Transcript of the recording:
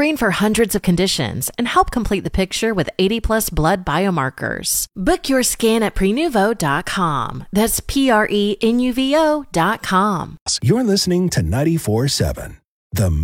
screen for hundreds of conditions, and help complete the picture with 80-plus blood biomarkers. Book your scan at Prenuvo.com. That's Prenuvo.com. You're listening to 94.7, The